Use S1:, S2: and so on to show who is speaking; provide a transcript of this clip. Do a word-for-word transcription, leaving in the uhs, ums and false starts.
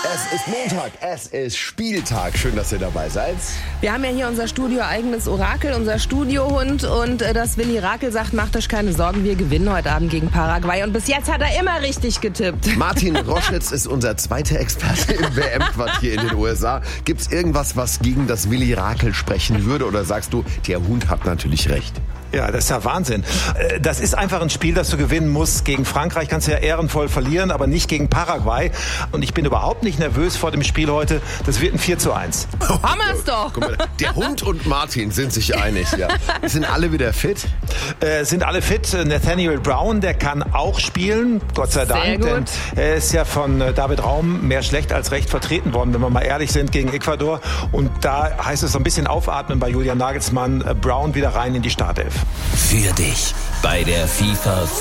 S1: Es ist Montag, es ist Spieltag. Schön, dass ihr dabei seid.
S2: Wir haben ja hier unser Studio-eigenes Orakel, unser Studiohund. Und äh, das Willi Rakel sagt, macht euch keine Sorgen, wir gewinnen heute Abend gegen Paraguay. Und bis jetzt hat er immer richtig getippt.
S1: Martin Roschitz ist unser zweiter Experte im W M-Quartier in den U S A. Gibt's irgendwas, was gegen das Willi Rakel sprechen würde? Oder sagst du, der Hund hat natürlich recht?
S3: Ja, das ist ja Wahnsinn. Das ist einfach ein Spiel, das du gewinnen musst. Gegen Frankreich kannst du ja ehrenvoll verlieren, aber nicht gegen Paraguay. Und ich bin überhaupt nicht nervös vor dem Spiel heute. Das wird ein vier zu eins.
S2: Haben wir's doch.
S1: Guck mal, der Hund und Martin sind sich einig. Ja. Sind alle wieder fit?
S3: Äh, sind alle fit. Nathaniel Brown, der kann auch spielen, Gott sei Dank.
S2: Sehr gut.
S3: Denn er ist ja von David Raum mehr schlecht als recht vertreten worden, wenn wir mal ehrlich sind, gegen Ecuador. Und da heißt es so ein bisschen aufatmen bei Julian Nagelsmann. Brown wieder rein in die Startelf.
S4: Für dich bei der FIFA